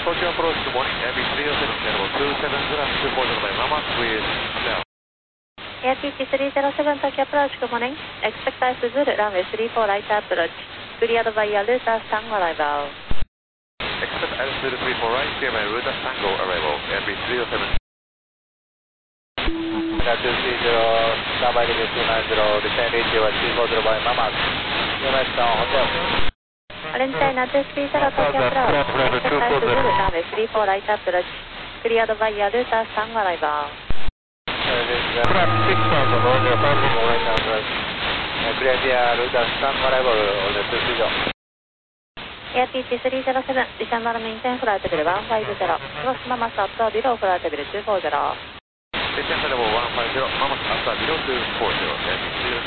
Tokyo approach, good morning. Airbus 307, level 27 by Mama, with now. AirPC 307 Tokyo approach, good morning. Expect ice to Zulu, runway 34 right approach. Cleared by your route as Tango arrival. Expect altitude 34 right, clear by route as Tango arrival. Airbus 307. 230, standby level 290, descend radio 340 by Mama. United Town Hotel. Orange China 230 Tokyo approach. Expect ice to Zulu, runway 34 right approach. Cleared by your route as Tango arrival. Traffic 6000, Romeo 50 right approach. Clear via route as Tango arrival on the 230. AirPC 307, descend on maintain flight level 150. Cross Mama Sato below flight level 240. Descend level 150, Mama Sato below 240.